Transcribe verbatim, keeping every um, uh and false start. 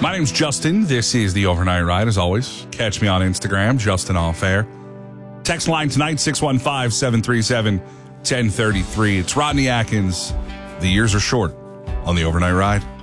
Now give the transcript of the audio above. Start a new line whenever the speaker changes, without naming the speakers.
My name's Justin. This is the Overnight Ride, as always. Catch me on Instagram, Justin Off Air. Text line tonight, six one five, seven three seven, one zero three three. It's Rodney Atkins. The years are short on the Overnight Ride.